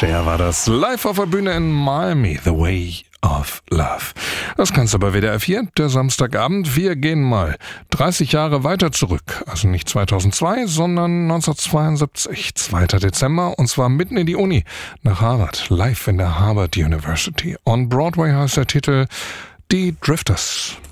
Cher war das live auf der Bühne in Miami, The Way of Love. Das kannst du bei WDR 4, der Samstagabend. Wir gehen mal 30 Jahre weiter zurück. Also nicht 2002, sondern 1972, 2. Dezember. Und zwar mitten in die Uni, nach Harvard, live in der Harvard University. On Broadway heißt der Titel Die Drifters.